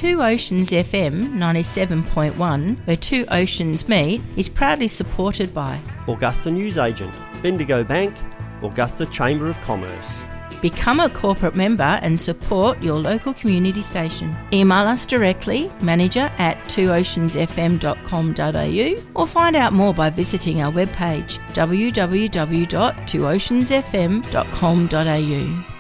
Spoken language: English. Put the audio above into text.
Two Oceans FM 97.1, where two oceans meet, is proudly supported by Augusta Newsagent, Bendigo Bank, Augusta Chamber of Commerce. Become a corporate member and support your local community station. Email us directly, manager@twooceansfm.com.au, or find out more by visiting our webpage www.twooceansfm.com.au.